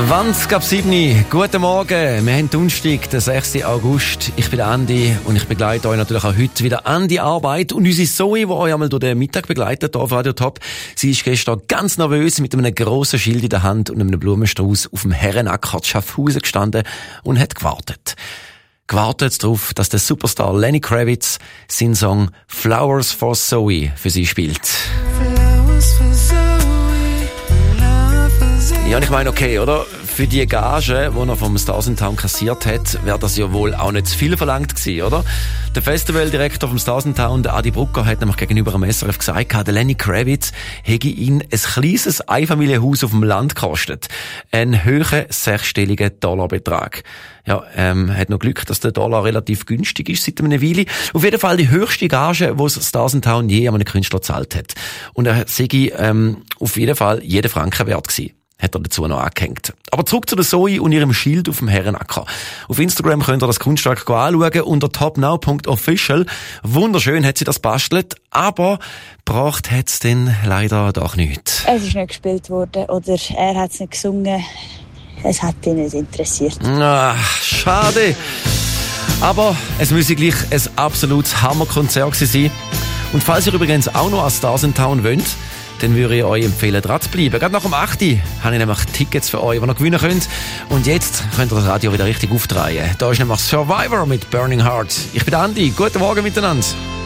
7:20. Guten Morgen, wir haben Donnerstag, den 6. August. Ich bin Andi und ich begleite euch natürlich auch heute wieder an die Arbeit. Und unsere Zoe, die euch einmal durch den Mittag begleitet, hier auf Radio Top, sie ist gestern ganz nervös mit einem grossen Schild in der Hand und einem Blumenstrauß auf dem Herrenacker Schaffhausen gestanden und hat gewartet. Gewartet darauf, dass der Superstar Lenny Kravitz seinen Song Flowers for Zoe für sie spielt. Ja, und ich meine, okay, oder? Für die Gage, die er vom Stars in Town kassiert hat, wäre das ja wohl auch nicht zu viel verlangt gewesen, oder? Der Festivaldirektor vom Stars in Town, der Adi Brucker, hat nämlich gegenüber dem SRF gesagt, der Lenny Kravitz hätte ihn ein kleines Einfamilienhaus auf dem Land gekostet. Einen hohen, sechsstelligen Dollarbetrag. Ja, hat noch Glück, dass der Dollar relativ günstig ist seit einer Weile. Auf jeden Fall die höchste Gage, die Stars in Town je an einen Künstler gezahlt hat. Und er sei auf jeden Fall jeden Franken wert gewesen. Hat er dazu noch angehängt. Aber zurück zu der Zoe und ihrem Schild auf dem Herrenacker. Auf Instagram könnt ihr das Kunstwerk anschauen unter topnow.official. Wunderschön hat sie das bastelt, aber gebracht hat es dann leider doch nicht. Es ist nicht gespielt worden oder er hat es nicht gesungen. Es hat ihn nicht interessiert. Ach, schade. Aber es müsse gleich ein absolutes Hammerkonzert sein. Und falls ihr übrigens auch noch an Stars in Town wollt, dann würde ich euch empfehlen, dran zu bleiben. Gerade nach dem 8. habe ich nämlich Tickets für euch, die ihr gewinnen könnt. Und jetzt könnt ihr das Radio wieder richtig aufdrehen. Da ist nämlich Survivor mit Burning Heart. Ich bin Andi. Guten Morgen miteinander.